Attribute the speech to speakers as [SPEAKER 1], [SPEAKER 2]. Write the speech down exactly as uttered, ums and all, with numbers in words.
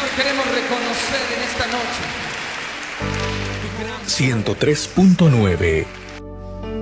[SPEAKER 1] queremos reconocer en esta noche.
[SPEAKER 2] ciento tres punto nueve